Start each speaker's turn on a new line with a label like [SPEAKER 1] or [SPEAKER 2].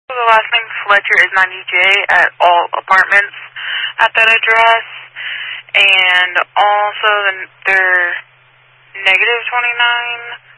[SPEAKER 1] The last name Fletcher is 90J at all apartments at that address. And also their negative 29